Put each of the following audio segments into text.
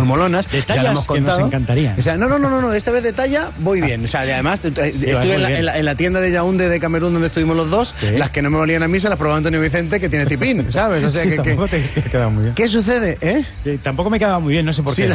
molonas. Detalles ya lo hemos contado. que nos encantarían. O sea, no, esta vez de talla voy bien. O sea, además estuve en la tienda de Yaoundé de Camerún donde estuvimos los dos, las que no me valían a mí se las probó Antonio Vicente, que tiene tipín, ¿sabes? O sea, sí, tampoco te quedado muy bien. ¿Qué sucede, Que tampoco me quedaba muy bien, no sé por qué.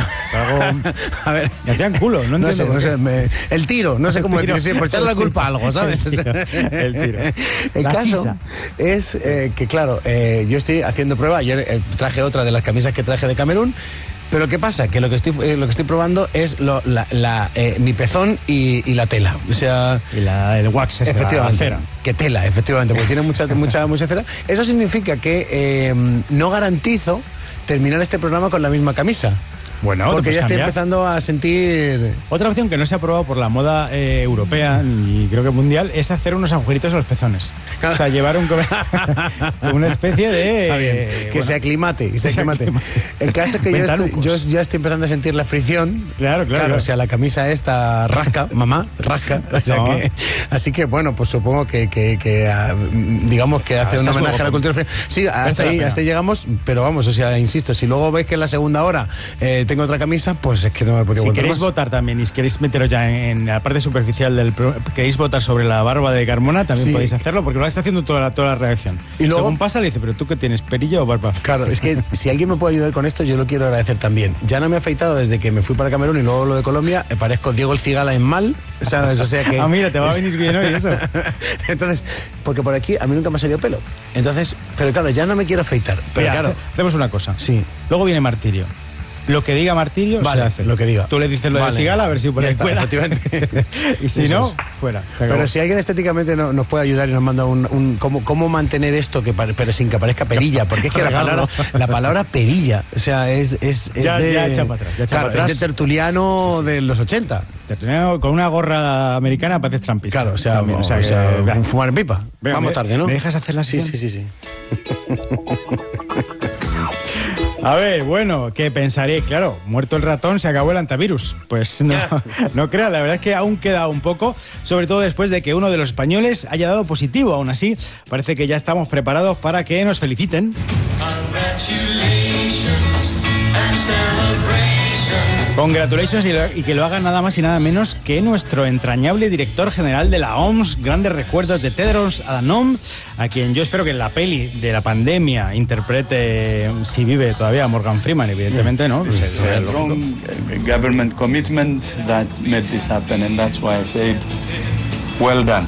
A ver, me hacían culo, no entiendo. No sé, el tiro, no sé cómo decir, por echarle la culpa a algo, ¿sabes? El tiro. El caso es que, claro, yo estoy haciendo prueba. Ayer traje otra de las camisas que traje de Camerún. Pero ¿qué pasa? Que lo que estoy probando es mi pezón y la tela. O sea, y el wax, efectivamente, la cera. Que tela, efectivamente, porque tiene mucha cera. Eso significa que no garantizo terminar este programa con la misma camisa. Bueno, porque ya estoy empezando a sentir... Otra opción que no se ha probado por la moda europea y creo que mundial es hacer unos agujeritos en los pezones. O sea, llevar una especie de... Que se aclimate. El caso es que yo ya estoy empezando a sentir la fricción. Claro. O sea, la camisa esta rasca, mamá, rasca. O sea, así que, bueno, pues supongo que digamos que hace un homenaje a la cultura. Sí, hasta ahí llegamos, pero vamos, o sea, insisto, si luego veis que en la segunda hora... tengo otra camisa, pues es que no me he podido aguantar más. Si queréis votar también y si queréis meteros ya en la parte superficial del queréis votar sobre la barba de Carmona, también podéis hacerlo, porque lo está haciendo toda la reacción. Y luego, según pasa, le dice, ¿pero tú qué tienes, perilla o barba? Claro, es que si alguien me puede ayudar con esto, yo lo quiero agradecer también. Ya no me he afeitado desde que me fui para Camerún y luego lo de Colombia, parezco Diego el Cigala en mal, ¿sabes? O sea que... mira, te va a venir bien hoy eso. Entonces, porque por aquí a mí nunca me ha salido pelo. Entonces, pero claro, ya no me quiero afeitar. Pero mira, claro, hacemos una cosa. Sí. Luego viene Martirio. Lo que diga Martirio se hace. Lo que diga. Tú le dices lo de Cigala, a ver si por ahí fuera. Y si no, fuera. Pero si alguien estéticamente nos puede ayudar y nos manda cómo mantener esto pero sin que aparezca perilla, porque es que la palabra perilla, o sea, es ya echa para atrás. Es de tertuliano de los 80. Tertuliano con una gorra americana pareces trampista. Claro, o sea, fumar en pipa. Vamos tarde, ¿no? ¿Me dejas hacer la sesión? Sí. A ver, bueno, ¿qué pensaréis? Claro, muerto el ratón, se acabó el antivirus. Pues no creo, la verdad es que aún queda un poco, sobre todo después de que uno de los españoles haya dado positivo. Aún así, parece que ya estamos preparados para que nos feliciten. Congratulations y que lo haga nada más y nada menos que nuestro entrañable director general de la OMS, grandes recuerdos de Tedros Adhanom, a quien yo espero que en la peli de la pandemia interprete, si vive todavía, Morgan Freeman, evidentemente, ¿no? Strong government commitment that made this happen, and that's why I said, well done,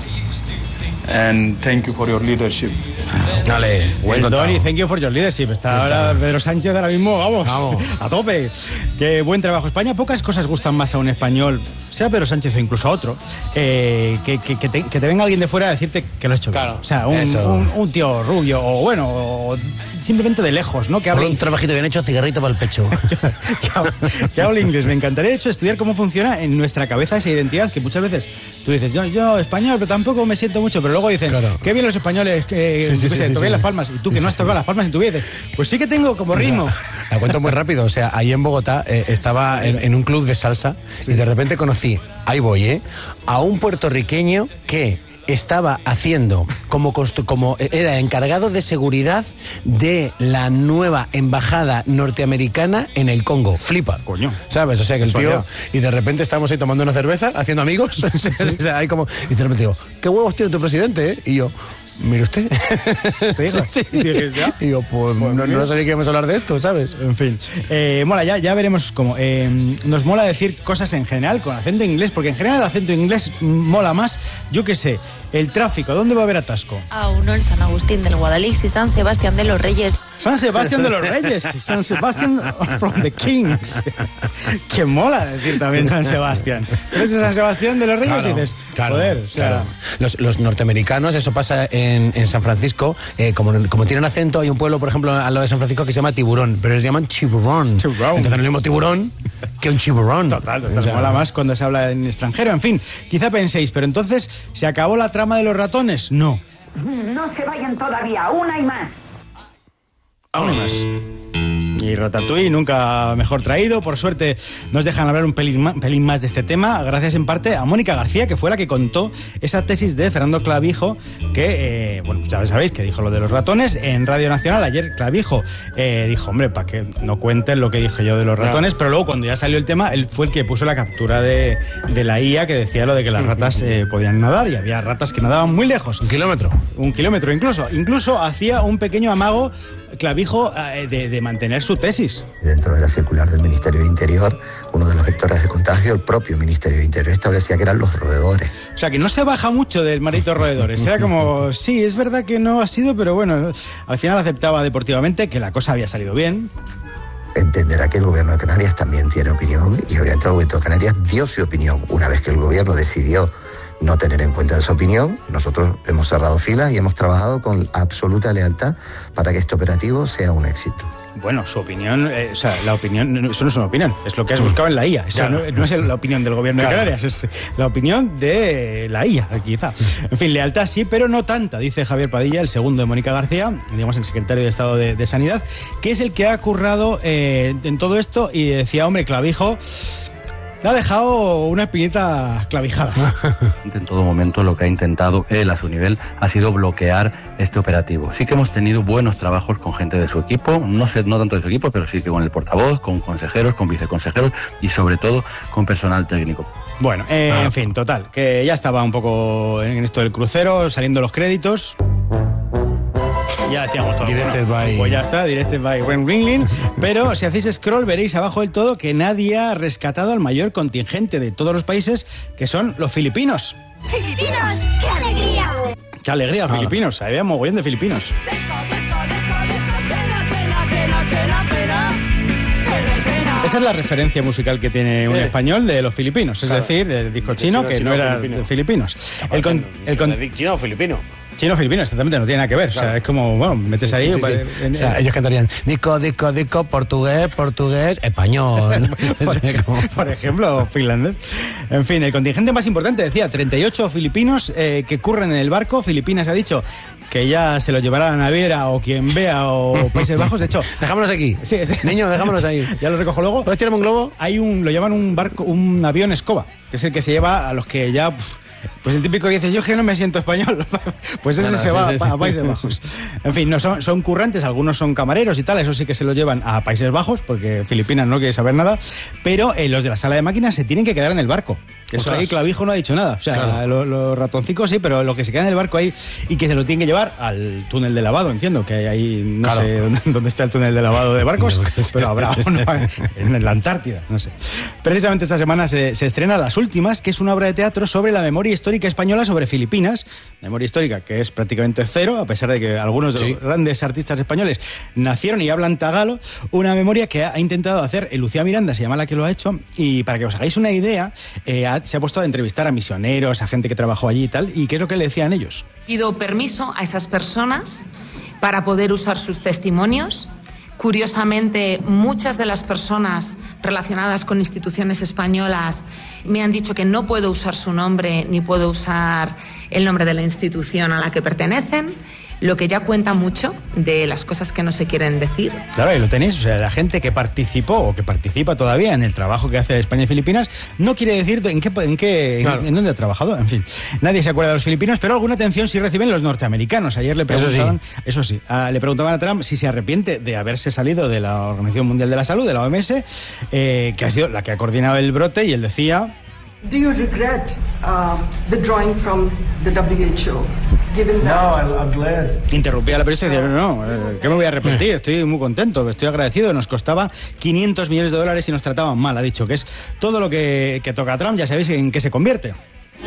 and thank you for your leadership. Dale, well done y thank you for your leadership. Está ahora Pedro Sánchez ahora mismo, vamos, a tope. Qué buen trabajo. España, pocas cosas gustan más a un español, sea Pedro Sánchez o incluso a otro, que te venga alguien de fuera a decirte que lo has hecho bien. Claro, o sea, un tío rubio, o simplemente de lejos, ¿no? Que hable un trabajito bien hecho, cigarrito para el pecho. que hable inglés. Me encantaría, de hecho, estudiar cómo funciona en nuestra cabeza esa identidad, que muchas veces tú dices, yo español, pero tampoco me siento mucho, pero luego dicen, qué bien los españoles, toqué las palmas, y tú que no has tocado las palmas en tu vida, pues sí que tengo como ritmo. La cuento muy rápido, o sea, ahí en Bogotá estaba en un club de salsa y de repente conocí, ahí voy, a un puertorriqueño que estaba haciendo como era encargado de seguridad de la nueva embajada norteamericana en el Congo. Flipa. Coño. ¿Sabes? O sea, que el tío... Y de repente estábamos ahí tomando una cerveza, haciendo amigos. O sea, ahí como... Y de repente digo, ¿qué huevos tiene tu presidente? Y yo... Mire usted. Sí. Y yo, pues no sabía que íbamos a hablar de esto, ¿sabes? En fin. Mola, ya veremos cómo. Nos mola decir cosas en general con acento inglés, porque en general el acento inglés mola más. Yo qué sé, el tráfico, ¿dónde va a haber atasco? A uno el San Agustín del Guadalix y San Sebastián de los Reyes. San Sebastián de los Reyes, San Sebastián from the Kings. Que mola decir también San Sebastián. Pero ese San Sebastián de los Reyes dices, joder, o sea... Los norteamericanos, eso pasa en San Francisco, como tienen acento, hay un pueblo, por ejemplo, al lado de San Francisco que se llama Tiburón, pero les llaman Tiburón. Entonces no es el mismo tiburón que un chiburrón. Total, o sea, mola más cuando se habla en extranjero. En fin, quizá penséis, pero entonces, ¿se acabó la trama de los ratones? No. No se vayan todavía, aún hay más. Aún hay más. Y Ratatouille nunca mejor traído. Por suerte nos dejan hablar un pelín más de este tema, gracias en parte a Mónica García, que fue la que contó esa tesis de Fernando Clavijo, que, bueno, ya sabéis que dijo lo de los ratones en Radio Nacional. Ayer Clavijo dijo, hombre, para que no cuenten lo que dije yo de los ratones, pero luego cuando ya salió el tema, él fue el que puso la captura de la IA que decía lo de que las ratas podían nadar, y había ratas que nadaban muy lejos. ¿1 kilómetro? 1 kilómetro incluso hacía un pequeño amago Clavijo de mantener su tesis. Dentro de la circular del Ministerio de Interior, uno de los vectores de contagio, el propio Ministerio de Interior establecía que eran los roedores. O sea, que no se baja mucho del maldito roedores. Era como, sí, es verdad que no ha sido, pero bueno, al final aceptaba deportivamente que la cosa había salido bien. Entenderá que el gobierno de Canarias también tiene opinión, y obviamente el gobierno de Canarias dio su opinión. Una vez que el gobierno decidió no tener en cuenta esa opinión, nosotros hemos cerrado filas y hemos trabajado con absoluta lealtad para que este operativo sea un éxito. Bueno, su opinión, o sea, la opinión, eso no es una opinión, es lo que has buscado en la IA. Eso claro. no es la opinión del gobierno de Canarias, es la opinión de la IA, quizá. En fin, lealtad sí, pero no tanta, dice Javier Padilla, el segundo de Mónica García, digamos el secretario de Estado de Sanidad, que es el que ha currado en todo esto, y decía, hombre, Clavijo le ha dejado una espinita clavijada. En todo momento lo que ha intentado él a su nivel ha sido bloquear este operativo. Sí que hemos tenido buenos trabajos con gente de su equipo, no tanto de su equipo, pero sí que con el portavoz, con consejeros, con viceconsejeros y sobre todo con personal técnico. Bueno, en fin, total, que ya estaba un poco en esto del crucero, saliendo los créditos. Ya decíamos todo. Pues ya está, Directed by Ren Ringling. Pero si hacéis scroll veréis abajo del todo que nadie ha rescatado al mayor contingente de todos los países, que son los filipinos. ¡Filipinos! ¡Qué alegría! ¡Qué alegría, filipinos! Había mogollón de filipinos. Esa es la referencia musical que tiene un español de los filipinos, es decir, el disco chino que no era de filipinos. ¿Chino o filipino? Chino-filipino, exactamente, no tiene nada que ver. Claro. O sea, es como, bueno, metes ahí... Sí. O sea, ellos cantarían disco, portugués, español. Por ejemplo, finlandés. En fin, el contingente más importante, decía, 38 filipinos que curren en el barco. Filipinas ha dicho que ya se lo llevará la naviera o quien vea, o Países Bajos. De hecho, dejámonos aquí. Sí. Niño, dejámonos ahí. Ya lo recojo luego. ¿Puedes tirarme un globo? Lo llaman un avión escoba, que es el que se lleva a los que ya... Pues el típico que dice, yo es que no me siento español. Pues ese se va a Países Bajos. En fin, no son currantes, algunos son camareros y tal, eso sí que se lo llevan a Países Bajos, porque Filipinas no quiere saber nada, pero los de la sala de máquinas se tienen que quedar en el barco. Que eso ahí Clavijo no ha dicho nada. O sea, claro. Los ratoncicos sí, pero lo que se queda en el barco ahí y que se lo tienen que llevar al túnel de lavado, entiendo, que hay ahí, no sé dónde está el túnel de lavado de barcos, pero habrá uno en la Antártida, no sé. Precisamente esta semana se estrena Las Últimas, que es una obra de teatro sobre la memoria histórica española sobre Filipinas, memoria histórica que es prácticamente cero, a pesar de que algunos de los grandes artistas españoles nacieron y hablan tagalo, una memoria que ha intentado hacer Lucía Miranda, se llama la que lo ha hecho, y para que os hagáis una idea, se ha puesto a entrevistar a misioneros, a gente que trabajó allí y tal, y qué es lo que le decían ellos. Pido permiso a esas personas para poder usar sus testimonios. Curiosamente, muchas de las personas relacionadas con instituciones españolas me han dicho que no puedo usar su nombre ni puedo usar el nombre de la institución a la que pertenecen, lo que ya cuenta mucho de las cosas que no se quieren decir. Claro, ahí lo tenéis, o sea, la gente que participó o que participa todavía en el trabajo que hace España y Filipinas no quiere decir en dónde ha trabajado, en fin. Nadie se acuerda de los filipinos, pero alguna atención sí reciben los norteamericanos. Ayer le preguntaban, le preguntaban a Trump si se arrepiente de haberse salido de la Organización Mundial de la Salud, de la OMS, que ha sido la que ha coordinado el brote, y él decía... Do you regret withdrawing from the WHO? No, I'm glad. Interrumpía a la periodista y decía, no, ¿qué me voy a arrepentir? Estoy muy contento, estoy agradecido. Nos costaba $500 millones y nos trataban mal. Ha dicho que es todo lo que toca a Trump, ya sabéis en qué se convierte.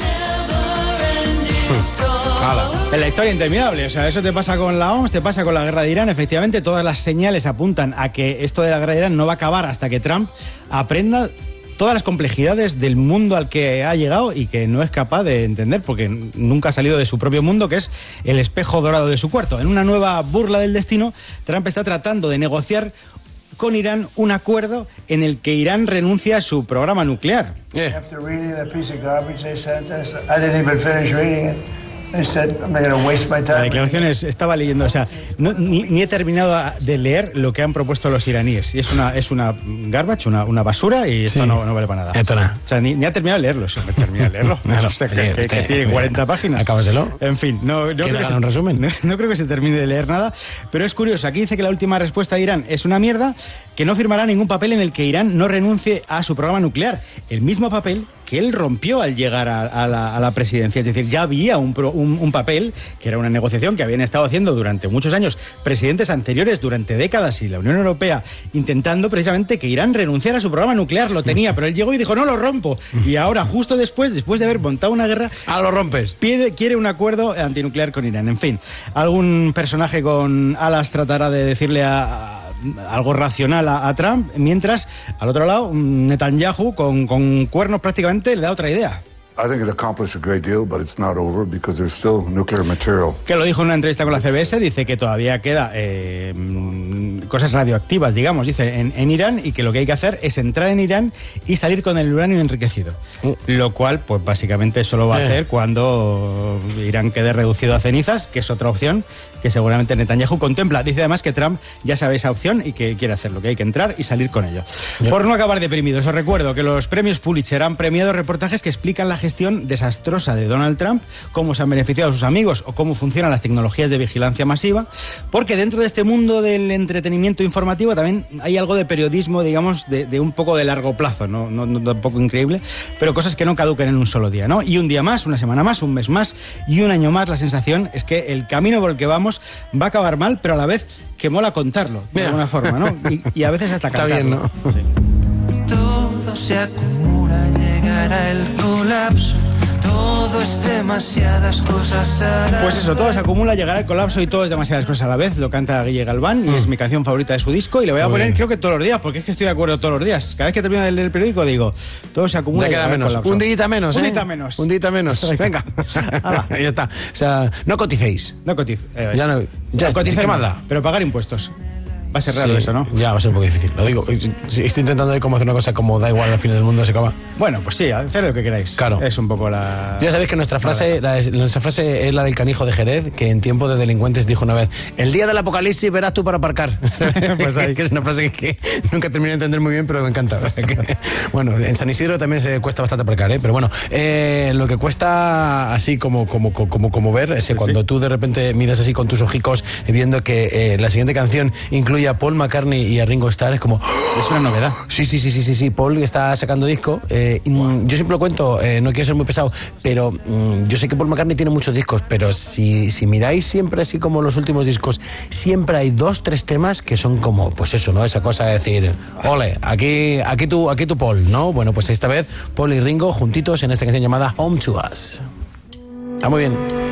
En la historia interminable, o sea, eso te pasa con la OMS, te pasa con la guerra de Irán. Efectivamente, todas las señales apuntan a que esto de la guerra de Irán no va a acabar hasta que Trump aprenda todas las complejidades del mundo al que ha llegado y que no es capaz de entender porque nunca ha salido de su propio mundo, que es el espejo dorado de su cuarto. En una nueva burla del destino, Trump está tratando de negociar con Irán un acuerdo en el que Irán renuncia a su programa nuclear. I said, I'm not going to waste my time. La declaración estaba leyendo, o sea, ni he terminado de leer lo que han propuesto los iraníes. Y es una garbage, una basura, y esto no vale para nada. Esto nada. O sea, ni ha terminado de leerlo, eso, termina de leerlo. No, o sea, que tiene 40 páginas. Acábatelo. En fin, no creo que un resumen. No creo que se termine de leer nada, pero es curioso. Aquí dice que la última respuesta de Irán es una mierda, que no firmará ningún papel en el que Irán no renuncie a su programa nuclear. El mismo papel que él rompió al llegar a la presidencia. Es decir, ya había un papel, que era una negociación que habían estado haciendo durante muchos años presidentes anteriores, durante décadas, y la Unión Europea, intentando precisamente que Irán renunciara a su programa nuclear. Lo tenía, pero él llegó y dijo, no, lo rompo. Y ahora, justo después de haber montado una guerra... lo rompes. Quiere un acuerdo antinuclear con Irán. En fin, algún personaje con alas tratará de decirle algo racional a Trump, mientras al otro lado Netanyahu con cuernos prácticamente le da otra idea. I think it accomplished a great deal, but it's not over because there's still nuclear material. Que lo dijo en una entrevista con la CBS, dice que todavía queda cosas radioactivas, digamos, dice, en Irán, y que lo que hay que hacer es entrar en Irán y salir con el uranio enriquecido. Lo cual, pues básicamente eso lo va a hacer cuando Irán quede reducido a cenizas, que es otra opción que seguramente Netanyahu contempla. Dice además que Trump ya sabe esa opción y que quiere hacerlo, que hay que entrar y salir con ello. Por no acabar deprimidos, os recuerdo que los premios Pulitzer han premiado reportajes que explican la gestión desastrosa de Donald Trump, cómo se han beneficiado sus amigos o cómo funcionan las tecnologías de vigilancia masiva, porque dentro de este mundo del entretenimiento informativo también hay algo de periodismo, digamos, de un poco de largo plazo, no tampoco increíble, pero cosas que no caduquen en un solo día, ¿no? Y un día más, una semana más, un mes más y un año más, la sensación es que el camino por el que vamos va a acabar mal, pero a la vez que mola contarlo, de alguna forma, ¿no? Y a veces hasta cantarlo. Está bien, ¿no? Sí. Todo se acumula, llegará el colapso. Todo es demasiadas cosas a la Pues eso, todo se acumula, llegará el colapso y todo es demasiadas cosas a la vez. Lo canta Guille Galván y es mi canción favorita de su disco y le voy a poner, creo que todos los días, porque es que estoy de acuerdo todos los días. Cada vez que termino de leer el periódico digo, todo se acumula. Ya queda menos. Un día menos, Un día menos. Un día menos. Venga. Ya está. O sea, no coticéis. No coticéis. Ya coticéis, ¿qué manda? Pero pagar impuestos. Va a ser raro eso, ¿no? Ya va a ser un poco difícil, lo digo. Estoy intentando de cómo hacer una cosa como da igual, al fin del mundo se acaba. Bueno, pues sí, hacer lo que queráis. Claro. Es un poco la... Ya sabéis que nuestra frase es la del canijo de Jerez, que en tiempo de delincuentes dijo una vez: el día del apocalipsis verás tú para aparcar. Pues ahí, que es una frase que nunca terminé de entender muy bien, pero me encanta. O sea que, bueno, en San Isidro también se cuesta bastante aparcar, pero bueno, lo que cuesta así como ver es que cuando tú de repente miras así con tus ojicos viendo que la siguiente canción incluye a Paul McCartney y a Ringo Starr, es como... Es una novedad. Sí, Paul está sacando disco. Yo siempre lo cuento, no quiero ser muy pesado, pero yo sé que Paul McCartney tiene muchos discos, pero si miráis siempre así como los últimos discos, siempre hay 2-3 temas que son como, pues eso, ¿no? Esa cosa de decir, ole, aquí tú Paul, ¿no? Bueno, pues esta vez Paul y Ringo juntitos en esta canción llamada Home to Us. Está muy bien.